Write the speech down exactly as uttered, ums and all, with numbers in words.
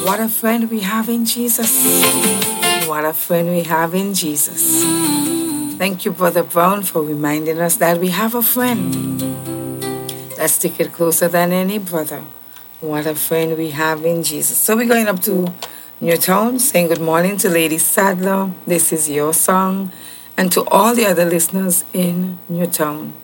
What a friend we have in Jesus. What a friend we have in Jesus. Thank you, Brother Brown, for reminding us that we have a friend that's sticking closer than any brother. What a friend we have in Jesus. So we're going up to Newtown, saying good morning to Lady Sadler. This is your song. And to all the other listeners in Newtown.